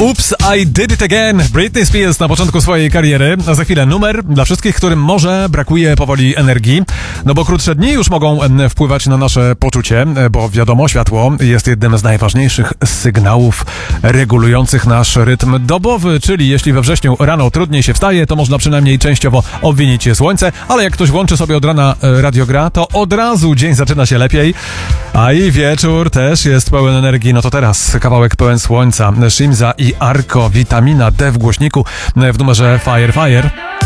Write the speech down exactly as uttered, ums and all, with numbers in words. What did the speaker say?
Oops, I did it again. Britney Spears na początku swojej kariery, a za chwilę numer dla wszystkich, którym może brakuje powoli energii, no bo krótsze dni już mogą wpływać na nasze poczucie, bo wiadomo, światło jest jednym z najważniejszych sygnałów regulujących nasz rytm dobowy, czyli jeśli we wrześniu rano trudniej się wstaje, to można przynajmniej częściowo obwinić słońce, ale jak ktoś włączy sobie od rana radiogra, to od razu dzień zaczyna się lepiej, a i wieczór też jest pełen energii. No to teraz kawałek pełen słońca. Shimza i Arko, Witamina D w głośniku w numerze Fire Fire.